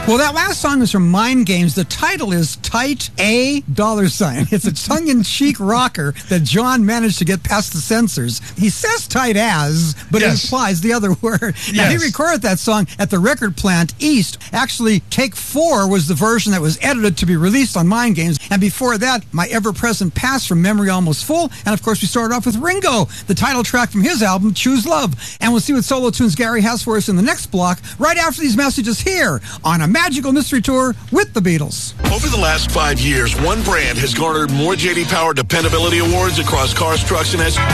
Well, that last song is from Mind Games. The title is Tight A $. It's a tongue-in-cheek rocker that John managed to get past the censors. He says tight as, but it implies the other word. Now, he recorded that song at the record plant East. Actually, Take 4 was the version that was edited to be released on Mind Games. And before that, My Ever-Present Past from Memory Almost Full. And, of course, we started off with Ringo, the title track from his album, Choose Love. And we'll see what solo tunes Gary has for us in the next block, right after these messages here on a Magical Mystery Tour with the Beatles. Over the last 5 years, one brand has garnered more J.D. Power Dependability Awards across cars, trucks, and SUVs